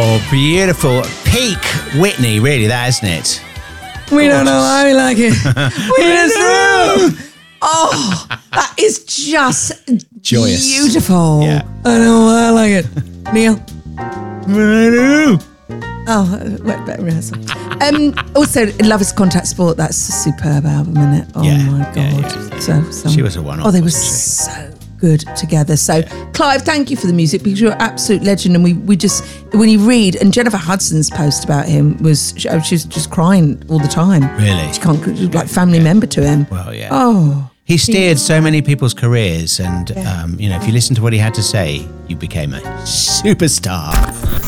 Oh, beautiful. Peak Whitney, really, that, isn't it? We don't know how we like it. We just do. Oh, that is just Joyous. beautiful. Yeah. I know I like it. Neil? Oh, wait, better rehearsal. Also, Love is Contact Sport, that's a superb album, isn't it? Oh, Yeah, my God. yeah. So She was a one-off, Oh, they were wasn't so good together. So, Clive, thank you for the music because you're an absolute legend. And we just, when you read, and Jennifer Hudson's post about him was, she was just crying all the time. Really? She can't, like, family member to him. Well, yeah. Oh. He steered so many people's careers, and if you listen to what he had to say, you became a superstar.